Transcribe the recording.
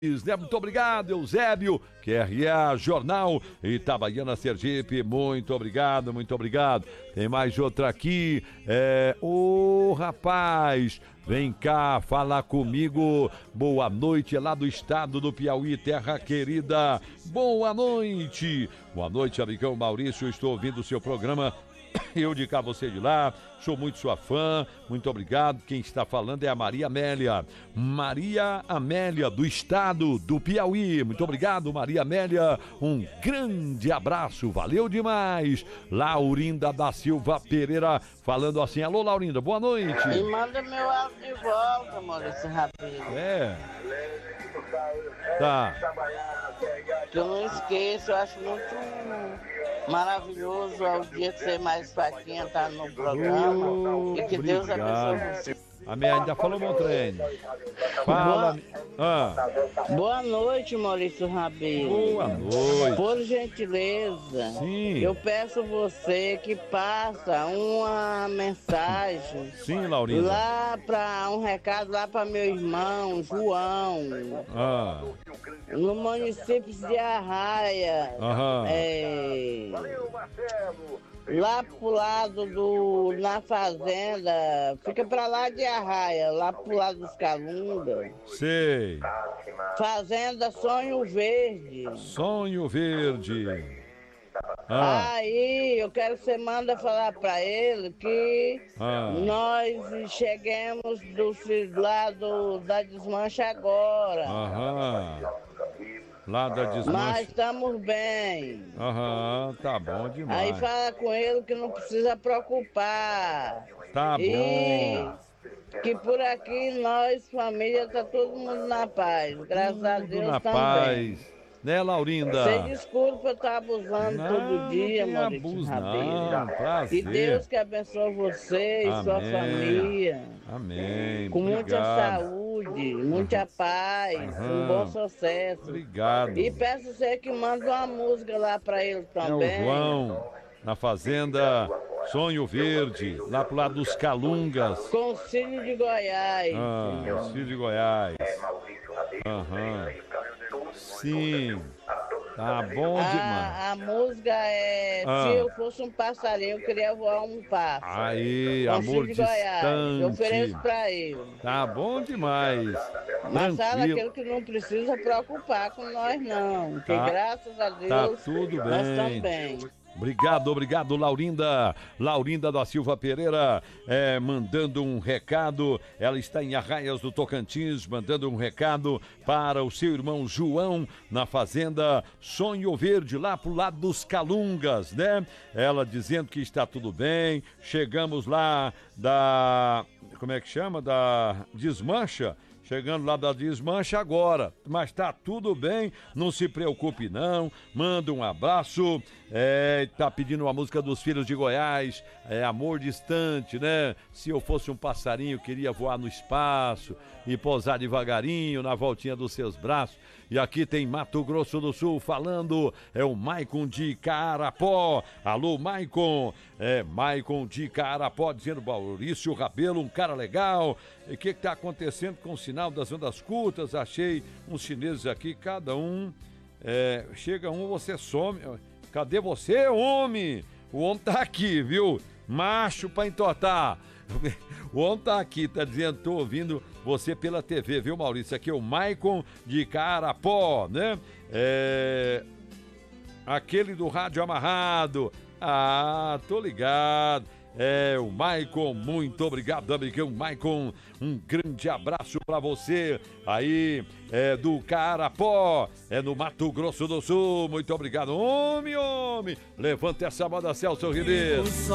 Né? Muito obrigado, Eusébio, QRA Jornal Itabaiana Sergipe, muito obrigado, muito obrigado. Tem mais outra aqui, rapaz, vem cá falar comigo, boa noite, é lá do estado do Piauí, terra querida, boa noite, amigão Maurício, estou ouvindo o seu programa. Eu de cá, você de lá, sou muito sua fã, muito obrigado. Quem está falando é a Maria Amélia. Maria Amélia, do estado do Piauí. Muito obrigado, Maria Amélia. Um grande abraço, valeu demais. Laurinda da Silva Pereira, falando assim: alô, Laurinda, boa noite. E manda meu áudio de volta, Maurício Rabelo. Tá. Que eu não esqueço, eu acho muito maravilhoso ao dia que você mais faquinha tá no programa. E que Deus abençoe você. Amém, ainda falou meu trem. Fala. Boa noite, Maurício Rabelo. Boa noite. Por gentileza, sim, eu peço você que passa uma mensagem. Sim, Laurinda. Lá para um recado lá para meu irmão João. No município de Arraia. Valeu, Marcelo. Lá pro lado na fazenda, fica pra lá de Arraia, lá pro lado dos Calunga. Sei. Fazenda Sonho Verde. Sonho Verde. Aí, eu quero que você manda falar pra ele que nós cheguemos do lado da desmancha agora. Lá da desmancha. Mas estamos bem. Tá bom demais. Aí fala com ele que não precisa preocupar. Tá bom. Que por aqui nós, família, tá todo mundo na paz. Graças a Deus na também. Paz. Né, Laurinda? Você desculpa eu estar abusando todo dia, Maurício Rabelo. Prazer. E Deus que abençoe você e sua família. Amém. Com muita saúde, muita paz, um bom sucesso. Obrigado. E peço você que manda uma música lá pra ele também. É o João, na fazenda Sonho Verde, lá pro lado dos Calungas. Concílio de Goiás. Concílio de Goiás. Sim. Tá bom demais. A música é Se eu fosse um passarinho, eu queria voar um pássaro. Aí, amor de Goiás. Eu distante. ofereço pra ele. Tá bom demais. Mas fala aquele que não precisa preocupar com nós, não. Que graças a Deus tá tudo bem. Nós estamos bem. Obrigado, Laurinda. Laurinda da Silva Pereira, mandando um recado. Ela está em Arraias do Tocantins, mandando um recado para o seu irmão João, na fazenda Sonho Verde, lá pro lado dos Calungas, né? Ela dizendo que está tudo bem. Chegamos lá como é que chama? Da Desmancha. Chegando lá da desmancha agora, mas tá tudo bem, não se preocupe não, manda um abraço, tá pedindo uma música dos Filhos de Goiás, Amor Distante, né? Se eu fosse um passarinho, queria voar no espaço e pousar devagarinho na voltinha dos seus braços. E aqui tem Mato Grosso do Sul falando, é o Maicon de Carapó. Alô, Maicon. Maicon de Carapó dizendo: Maurício Rabelo, um cara legal. E o que tá acontecendo com o sinal das ondas curtas? Achei uns chineses aqui, cada um, chega um, você some. Cadê você, homem? O homem tá aqui, viu? Macho pra entortar. O homem tá aqui, tá dizendo, tô ouvindo você pela TV, viu, Maurício? Aqui é o Maicon de Carapó, né? Aquele do rádio amarrado. Tô ligado. O Maicon, muito obrigado, amigão Maicon. Um grande abraço pra você aí, do Carapó, no Mato Grosso do Sul. Muito obrigado, homem. Levanta essa moda, Celso Ribeiro.